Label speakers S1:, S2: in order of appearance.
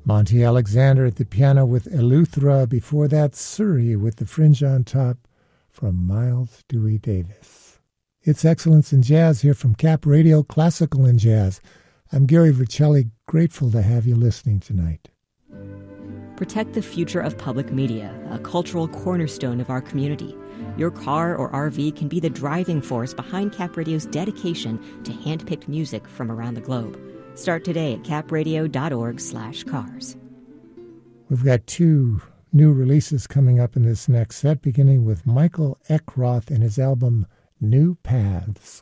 S1: Monty Alexander at the piano with Eleuthera. Before that, Surrey with the fringe on top from Miles Dewey Davis. It's Excellence in Jazz here from Cap Radio, Classical and Jazz. I'm Gary Vercelli, grateful to have you listening tonight.
S2: Protect the future of public media, a cultural cornerstone of our community. Your car or RV can be the driving force behind Cap Radio's dedication to hand-picked music from around the globe. Start today at capradio.org/cars.
S1: We've got two new releases coming up in this next set, beginning with Michael Eckroth and his album New Paths.